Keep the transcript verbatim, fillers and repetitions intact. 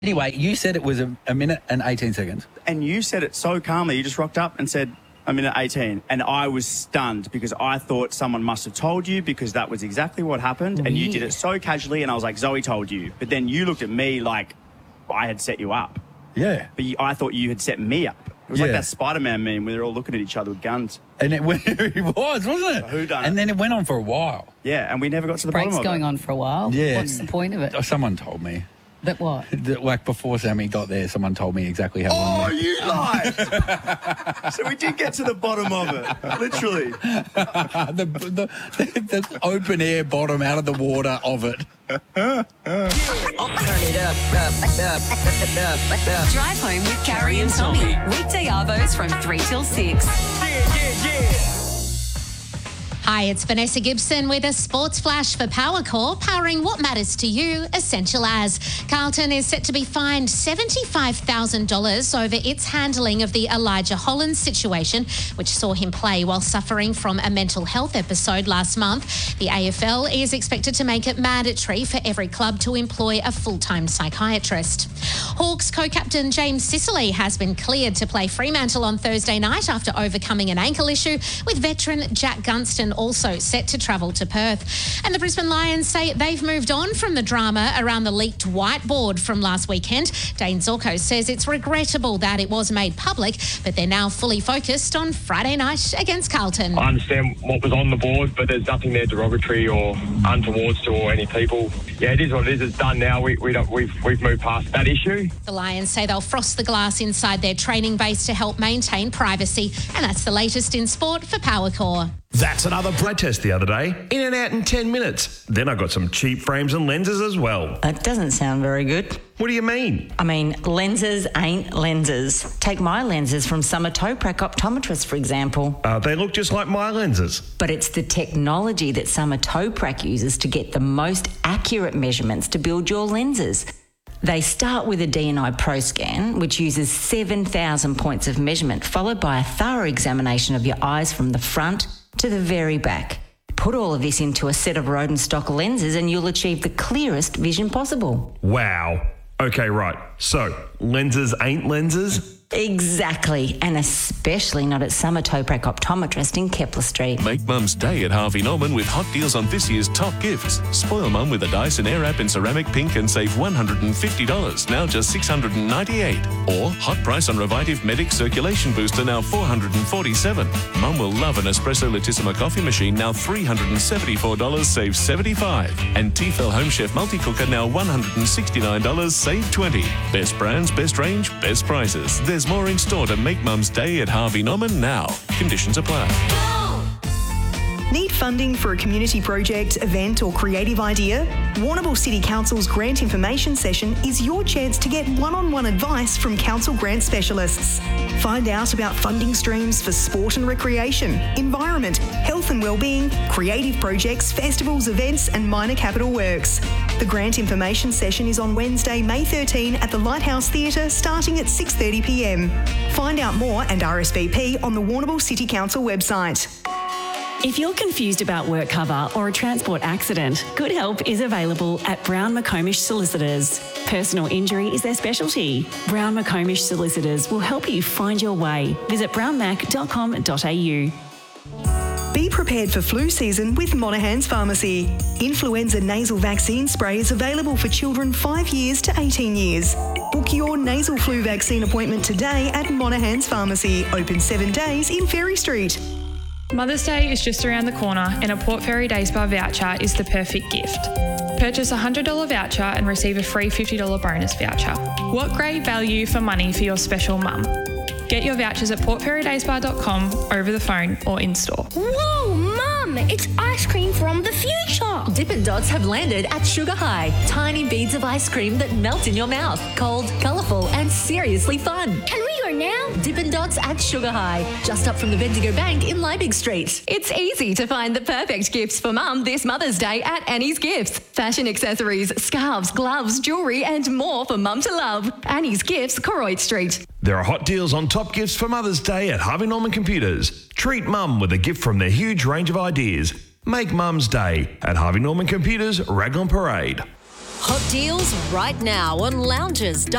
Anyway, you said it was a, a minute and eighteen seconds. And you said it so calmly. You just rocked up and said a minute eighteen. And I was stunned because I thought someone must have told you because that was exactly what happened. And you did it so casually and I was like, Zoe told you. But then you looked at me like I had set you up. Yeah. But you, I thought you had set me up. It was Yeah. like that Spider-Man meme where they're all looking at each other with guns. And it, went, it was, wasn't it? Who done And it? then it went on for a while. Yeah, and we never got to the Break's bottom of going it. on for a while. Yeah. What's the point of it? Someone told me. That what? That, like before Sammy got there, someone told me exactly how Oh, long. you lied! So we did get to the bottom of it, literally. the, the, the, the open air bottom out of the water of it. Turn it up, up, up, up, up. Drive home with Carrie and Tommy. Weekday arvos from three till six. Yeah, yeah, yeah. Hi, it's Vanessa Gibson with a sports flash for Powercore, powering what matters to you, essential as. Carlton is set to be fined seventy-five thousand dollars over its handling of the Elijah Hollands situation, which saw him play while suffering from a mental health episode last month. The A F L is expected to make it mandatory for every club to employ a full-time psychiatrist. Hawks co-captain James Sicily has been cleared to play Fremantle on Thursday night after overcoming an ankle issue, with veteran Jack Gunston also set to travel to Perth. And the Brisbane Lions say they've moved on from the drama around the leaked whiteboard from last weekend. Dane Zorko says it's regrettable that it was made public, but they're now fully focused on Friday night against Carlton. I understand what was on the board, but there's nothing there derogatory or untowards to or any people. Yeah, it is what it is. It's done now. We, we don't, we've, we've moved past that issue. The Lions say they'll frost the glass inside their training base to help maintain privacy. And that's the latest in sport for Powercore. That's another blood test the other day. In and out in ten minutes. Then I got some cheap frames and lenses as well. That doesn't sound very good. What do you mean? I mean, lenses ain't lenses. Take my lenses from Summer Toprak Optometrist, for example. Uh, they look just like my lenses. But it's the technology that Summer Toprak uses to get the most accurate measurements to build your lenses. They start with a D and I Pro Scan, which uses seven thousand points of measurement, followed by a thorough examination of your eyes from the front to the very back. Put all of this into a set of Rodenstock lenses and you'll achieve the clearest vision possible. Wow. Okay, right. So, lenses ain't lenses? Exactly, and especially not at Summer Toprak Optometrist in Kepler Street. Make Mum's Day at Harvey Norman with hot deals on this year's top gifts. Spoil Mum with a Dyson Airwrap in ceramic pink and save one hundred fifty dollars, now just six hundred ninety-eight dollars. Or hot price on Revitive Medic Circulation Booster, now four hundred forty-seven dollars. Mum will love an Espresso Latissima coffee machine, now three hundred seventy-four dollars, save seventy-five dollars. And Tefal Home Chef Multi-Cooker, now one hundred sixty-nine dollars, save twenty dollars. Best brands, best range, best prices. There's more in store to make Mum's Day at Harvey Norman now. Conditions apply. Need funding for a community project, event or creative idea? Warrnambool City Council's grant information session is your chance to get one-on-one advice from council grant specialists. Find out about funding streams for sport and recreation, environment, health and wellbeing, creative projects, festivals, events and minor capital works. The grant information session is on Wednesday, May thirteenth at the Lighthouse Theatre starting at six thirty p m. Find out more and R S V P on the Warrnambool City Council website. If you're confused about work cover or a transport accident, good help is available at Brown McComish Solicitors. Personal injury is their specialty. Brown McComish Solicitors will help you find your way. Visit brown mac dot com dot a u. Be prepared for flu season with Monaghan's Pharmacy. Influenza nasal vaccine spray is available for children five years to eighteen years. Book your nasal flu vaccine appointment today at Monaghan's Pharmacy, open seven days in Ferry Street. Mother's Day is just around the corner and a Port Fairy Day Spa voucher is the perfect gift. Purchase a one hundred dollars voucher and receive a free fifty dollars bonus voucher. What great value for money for your special mum. Get your vouchers at port fairy day spa dot com, over the phone or in-store. Whoa, Mum! It's ice cream from the future! Dippin' Dots have landed at Sugar High. Tiny beads of ice cream that melt in your mouth. Cold, colourful and seriously fun. Can we go now? Dippin' Dots at Sugar High, just up from the Bendigo Bank in Liebig Street. It's easy to find the perfect gifts for Mum this Mother's Day at Annie's Gifts. Fashion accessories, scarves, gloves, jewellery and more for Mum to love. Annie's Gifts, Koroit Street. There are hot deals on top gifts for Mother's Day at Harvey Norman Computers. Treat Mum with a gift from their huge range of ideas. Make Mum's Day at Harvey Norman Computers, Raglan Parade. Hot deals right now on lounges.